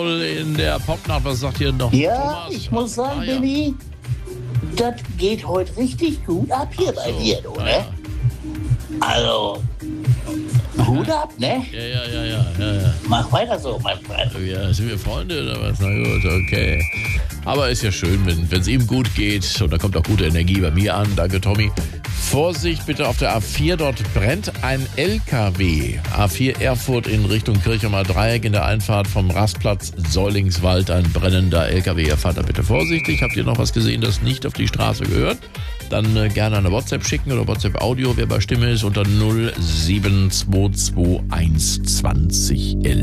wohl in der Popnacht. Was sagt ihr noch, Ja, Thomas? ich muss sagen, Ja. Billy, das geht heute richtig gut ab hier bei dir, du, ne? Also, Hut ab, ne? Ja. Mach weiter so, mein Freund. Ja, sind wir Freunde oder was? Na gut, okay. Aber ist ja schön, wenn es ihm gut geht. Und da kommt auch gute Energie bei mir an. Danke, Tommy. Vorsicht bitte auf der A4, dort brennt ein LKW. A4 Erfurt in Richtung Kirchheimer Dreieck in der Einfahrt vom Rastplatz Säulingswald. Ein brennender LKW. Ihr fahrt da bitte vorsichtig. Habt ihr noch was gesehen, das nicht auf die Straße gehört? Dann gerne eine WhatsApp schicken oder WhatsApp-Audio, wer bei Stimme ist, unter 07221 2011.